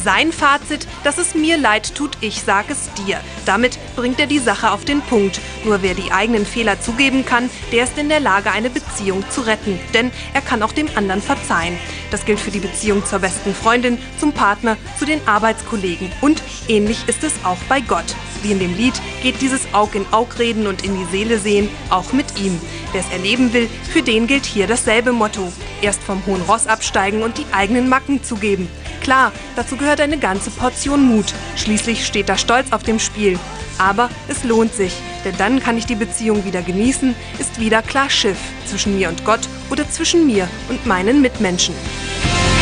Sein Fazit: dass es mir leid tut, ich sag es dir. Damit bringt er die Sache auf den Punkt. Nur wer die eigenen Fehler zugeben kann, der ist in der Lage, eine Beziehung zu retten. Denn er kann auch dem anderen verzeihen. Das gilt für die Beziehung zur besten Freundin, zum Partner, zu den Arbeitskollegen. Und ähnlich ist es auch bei Gott. Wie in dem Lied geht dieses Aug-in-Aug-Reden und in die Seele sehen auch mit ihm. Wer es erleben will, für den gilt hier dasselbe Motto. Erst vom hohen Ross absteigen und die eigenen Macken zugeben. Klar, dazu gehört eine ganze Portion Mut. Schließlich steht da Stolz auf dem Spiel. Aber es lohnt sich, denn dann kann ich die Beziehung wieder genießen, ist wieder klar Schiff zwischen mir und Gott oder zwischen mir und meinen Mitmenschen.